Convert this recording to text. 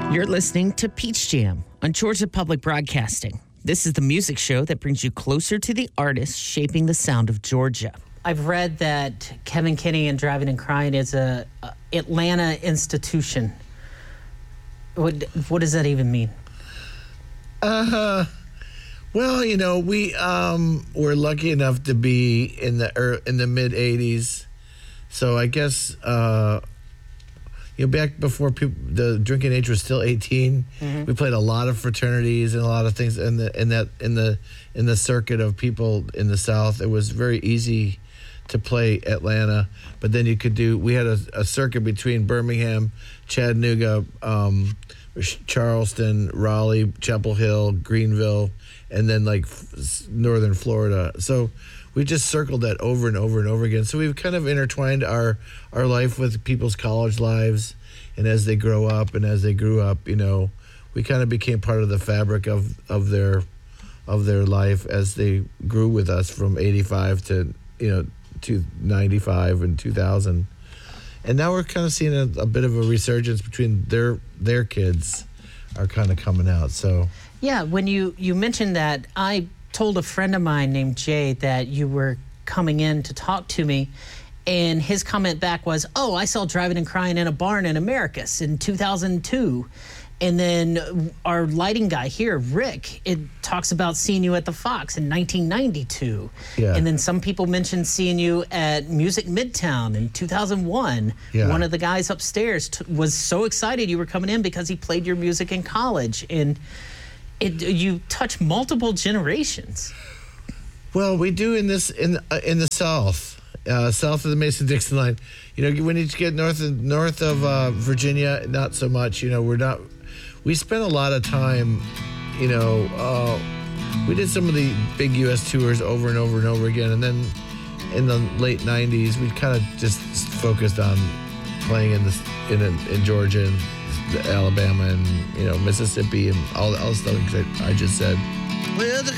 You're listening to Peach Jam on Georgia Public Broadcasting. This is the music show that brings you closer to the artists shaping the sound of Georgia. I've read that Kevin Kinney and Driving and Crying is a Atlanta institution. What does that even mean? Well, you know, we were lucky enough to be in the mid '80s, so I guess back before the drinking age was still 18, we played a lot of fraternities and a lot of things in the circuit of people in the South. It was very easy to play Atlanta, but then we had a circuit between Birmingham, Chattanooga, Charleston, Raleigh, Chapel Hill, Greenville, and then like northern Florida. So we just circled that over and over and over again. So we've kind of intertwined our life with people's college lives, and as they grow up and as they grew up, you know, we kind of became part of the fabric of their life as they grew with us from 85 to 95 and 2000. And now we're kind of seeing a bit of a resurgence between their kids are kind of coming out. So yeah, when you mentioned that, I told a friend of mine named Jay that you were coming in to talk to me, and his comment back was, "Oh, I saw Driving and Crying in a barn in Americus in 2002." And then our lighting guy here, Rick, it talks about seeing you at the Fox in 1992. Yeah. And then some people mentioned seeing you at Music Midtown in 2001. Yeah. One of the guys upstairs was so excited you were coming in because he played your music in college. And you touch multiple generations. Well, we do in the South, south of the Mason-Dixon line. You know, when you get north of Virginia, not so much. You know, we spent a lot of time. You know, we did some of the big U.S. tours over and over and over again, and then in the late '90s, we kind of just focused on playing in Georgia and Alabama and Mississippi and all the stuff that I just said. Well, the